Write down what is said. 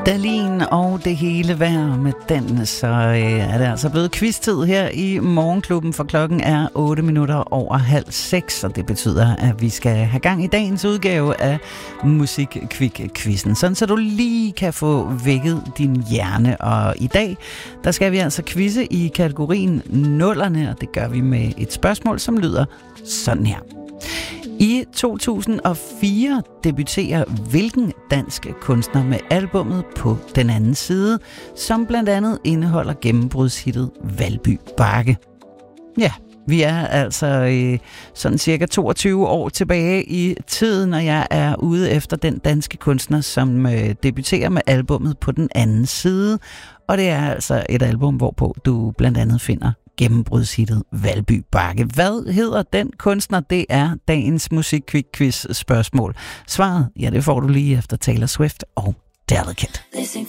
Dahlin og det hele værd med den, så er det altså blevet quiz-tid her i Morgenklubben, for klokken er 6:08, og det betyder, at vi skal have gang i dagens udgave af Musikkvik-quizzen, sådan så du lige kan få vækket din hjerne. Og i dag, der skal vi altså quizze i kategorien nullerne, og det gør vi med et spørgsmål, som lyder sådan her. I 2004 debuterer hvilken dansk kunstner med albummet På den anden side, som blandt andet indeholder gennembrudshittet Valby Bakke? Ja, vi er altså sådan cirka 22 år tilbage i tiden, og jeg er ude efter den danske kunstner, som debuterer med albummet På den anden side. Og det er altså et album, hvorpå du blandt andet finder gennembrudshittet Valby Bakke. Hvad hedder den kunstner? Det er dagens Musikkvik-quiz spørgsmål. Svaret, ja, det får du lige efter Taylor Swift og Delicate. They sing